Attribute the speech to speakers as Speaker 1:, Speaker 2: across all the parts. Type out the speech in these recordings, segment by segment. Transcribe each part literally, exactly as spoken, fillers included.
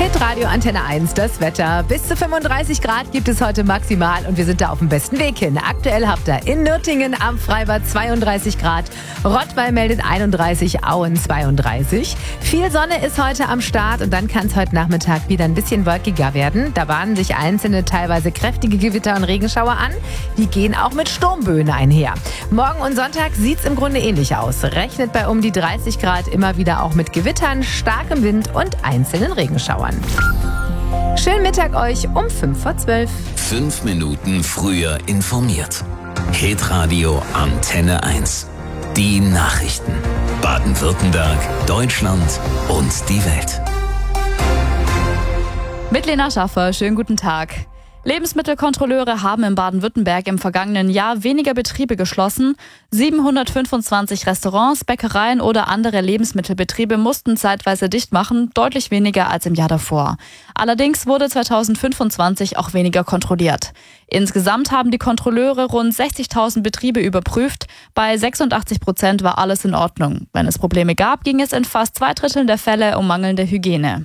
Speaker 1: Hitradio Antenne eins, das Wetter. Bis zu fünfunddreißig Grad gibt es heute maximal und wir sind da auf dem besten Weg hin. Aktuell habt ihr in Nürtingen am Freibad zweiunddreißig Grad, Rottweil meldet einunddreißig, Auen zweiunddreißig. Viel Sonne ist heute am Start und dann kann es heute Nachmittag wieder ein bisschen wolkiger werden. Da bahnen sich einzelne, teilweise kräftige Gewitter und Regenschauer an. Die gehen auch mit Sturmböen einher. Morgen und Sonntag sieht es im Grunde ähnlich aus. Rechnet bei um die dreißig Grad immer wieder auch mit Gewittern, starkem Wind und einzelnen Regenschauern. Schönen Mittag euch um fünf vor zwölf.
Speaker 2: Fünf Minuten früher informiert. Hitradio Antenne eins. Die Nachrichten. Baden-Württemberg, Deutschland und die Welt.
Speaker 3: Mit Lena Schaffer, schönen guten Tag. Lebensmittelkontrolleure haben in Baden-Württemberg im vergangenen Jahr weniger Betriebe geschlossen. siebenhundertfünfundzwanzig Restaurants, Bäckereien oder andere Lebensmittelbetriebe mussten zeitweise dicht machen, deutlich weniger als im Jahr davor. Allerdings wurde zweitausendfünfundzwanzig auch weniger kontrolliert. Insgesamt haben die Kontrolleure rund sechzigtausend Betriebe überprüft. Bei sechsundachtzig Prozent war alles in Ordnung. Wenn es Probleme gab, ging es in fast zwei Dritteln der Fälle um mangelnde Hygiene.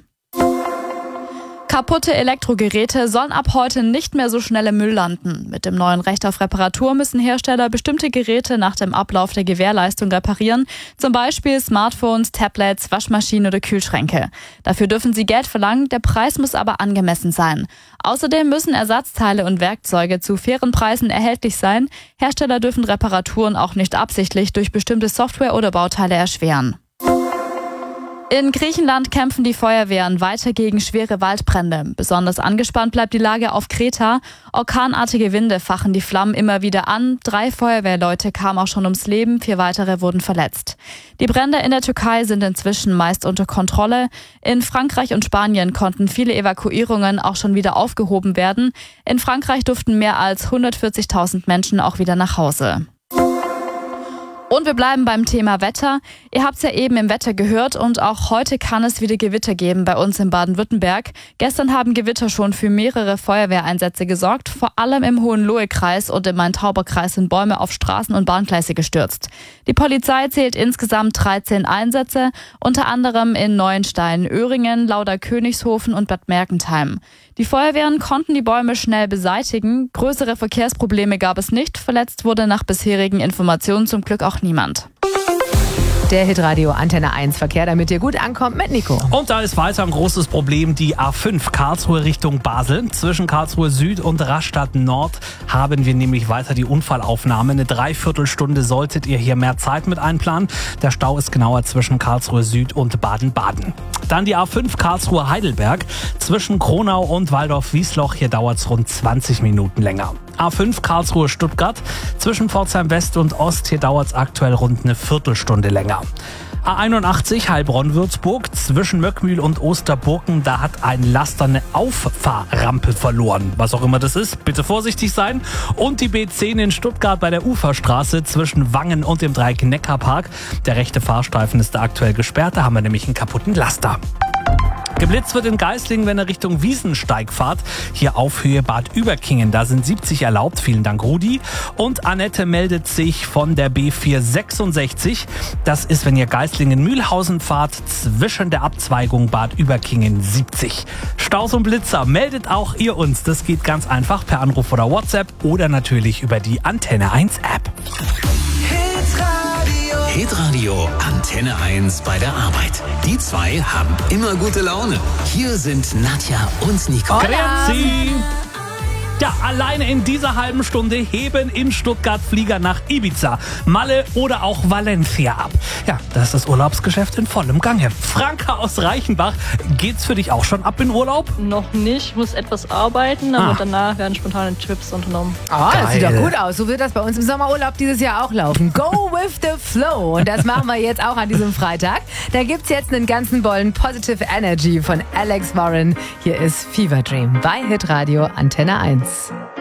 Speaker 3: Kaputte Elektrogeräte sollen ab heute nicht mehr so schnell im Müll landen. Mit dem neuen Recht auf Reparatur müssen Hersteller bestimmte Geräte nach dem Ablauf der Gewährleistung reparieren, zum Beispiel Smartphones, Tablets, Waschmaschinen oder Kühlschränke. Dafür dürfen sie Geld verlangen, der Preis muss aber angemessen sein. Außerdem müssen Ersatzteile und Werkzeuge zu fairen Preisen erhältlich sein. Hersteller dürfen Reparaturen auch nicht absichtlich durch bestimmte Software oder Bauteile erschweren. In Griechenland kämpfen die Feuerwehren weiter gegen schwere Waldbrände. Besonders angespannt bleibt die Lage auf Kreta. Orkanartige Winde fachen die Flammen immer wieder an. Drei Feuerwehrleute kamen auch schon ums Leben, vier weitere wurden verletzt. Die Brände in der Türkei sind inzwischen meist unter Kontrolle. In Frankreich und Spanien konnten viele Evakuierungen auch schon wieder aufgehoben werden. In Frankreich durften mehr als hundertvierzigtausend Menschen auch wieder nach Hause. Und wir bleiben beim Thema Wetter. Ihr habt es ja eben im Wetter gehört und auch heute kann es wieder Gewitter geben bei uns in Baden-Württemberg. Gestern haben Gewitter schon für mehrere Feuerwehreinsätze gesorgt. Vor allem im Hohenlohe-Kreis und im Main-Tauber-Kreis sind Bäume auf Straßen und Bahngleise gestürzt. Die Polizei zählt insgesamt dreizehn Einsätze, unter anderem in Neuenstein, Öhringen, Lauda-Königshofen und Bad Mergentheim. Die Feuerwehren konnten die Bäume schnell beseitigen. Größere Verkehrsprobleme gab es nicht. Verletzt wurde nach bisherigen Informationen zum Glück auch niemand.
Speaker 1: Der Hitradio Antenne eins Verkehr, damit ihr gut ankommt mit Nico.
Speaker 4: Und da ist weiter ein großes Problem, die A fünf Karlsruhe Richtung Basel. Zwischen Karlsruhe Süd und Rastatt Nord haben wir nämlich weiter die Unfallaufnahme. Eine Dreiviertelstunde solltet ihr hier mehr Zeit mit einplanen. Der Stau ist genauer zwischen Karlsruhe Süd und Baden-Baden. Dann die A fünf Karlsruhe Heidelberg. Zwischen Kronau und Waldorf-Wiesloch, hier dauert es rund zwanzig Minuten länger. A fünf Karlsruhe Stuttgart. Zwischen Pforzheim West und Ost, hier dauert es aktuell rund eine Viertelstunde länger. A einundachtzig Heilbronn-Würzburg, zwischen Möckmühl und Osterburken, da hat ein Laster eine Auffahrrampe verloren. Was auch immer das ist, bitte vorsichtig sein. Und die B zehn in Stuttgart bei der Uferstraße zwischen Wangen und dem Dreieck Neckarpark. Der rechte Fahrstreifen ist da aktuell gesperrt, da haben wir nämlich einen kaputten Laster. Geblitzt wird in Geislingen, wenn ihr Richtung Wiesensteig fahrt. Hier auf Höhe Bad Überkingen. Da sind siebzig erlaubt. Vielen Dank, Rudi. Und Annette meldet sich von der B vierhundertsechsundsechzig. Das ist, wenn ihr Geislingen-Mühlhausen fahrt, zwischen der Abzweigung Bad Überkingen siebzig. Staus und Blitzer, meldet auch ihr uns. Das geht ganz einfach per Anruf oder WhatsApp oder natürlich über die Antenne eins App.
Speaker 2: Hitradio Antenne eins bei der Arbeit. Die zwei haben immer gute Laune. Hier sind Nadja und Nico.
Speaker 4: Grüezi! Ja, alleine in dieser halben Stunde heben in Stuttgart Flieger nach Ibiza, Malle oder auch Valencia ab. Ja, das ist das Urlaubsgeschäft in vollem Gange. Franka aus Reichenbach, geht's für dich auch schon ab in Urlaub?
Speaker 5: Noch nicht, ich muss etwas arbeiten, aber
Speaker 4: Ah.
Speaker 5: danach werden spontane Trips unternommen.
Speaker 1: Oh, das sieht
Speaker 4: Geil.
Speaker 1: doch gut aus. So wird das bei uns im Sommerurlaub dieses Jahr auch laufen. Go with the flow. Und das machen wir jetzt auch an diesem Freitag. Da gibt's jetzt einen ganzen Bollen Positive Energy von Alex Warren. Hier ist Fever Dream bei Hitradio Antenne eins.